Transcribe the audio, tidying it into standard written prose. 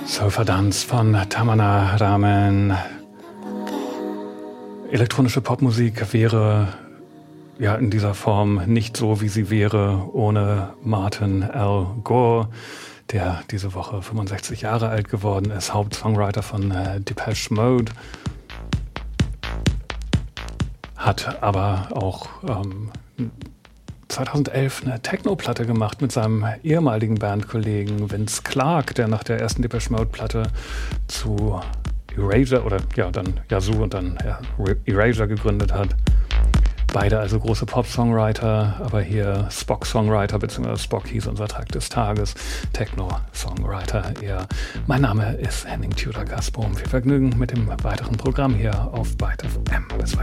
Sulfur Dance von Tamana Ramen. Elektronische Popmusik wäre ja in dieser Form nicht so, wie sie wäre, ohne Martin L. Gore, der diese Woche 65 Jahre alt geworden ist, Hauptsongwriter von Depeche Mode, hat aber auch 2011 eine Techno-Platte gemacht mit seinem ehemaligen Bandkollegen Vince Clarke, der nach der ersten Depeche Mode-Platte zu Erasure oder ja dann Yazoo und dann Erasure gegründet hat. Beide also große Pop-Songwriter, aber hier Spock-Songwriter, beziehungsweise Spock hieß unser Track des Tages, Techno-Songwriter eher. Mein Name ist Henning Tudor-Gasbohm. Viel Vergnügen mit dem weiteren Programm hier auf Byte FM. Bis